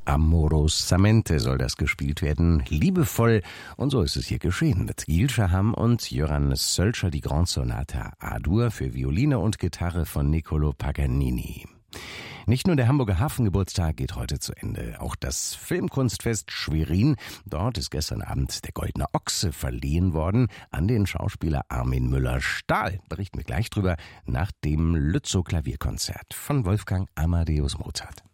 Amorosamente soll das gespielt werden, liebevoll. Und so ist es hier geschehen mit Gil Shaham und Jöran Sölscher, die Grand Sonata A-Dur für Violine und Gitarre von Niccolò Paganini. Nicht nur der Hamburger Hafengeburtstag geht heute zu Ende, auch das Filmkunstfest Schwerin. Dort ist gestern Abend der Goldene Ochse verliehen worden an den Schauspieler Armin Müller-Stahl. Berichten wir gleich drüber nach dem Lützow Klavierkonzert von Wolfgang Amadeus Mozart.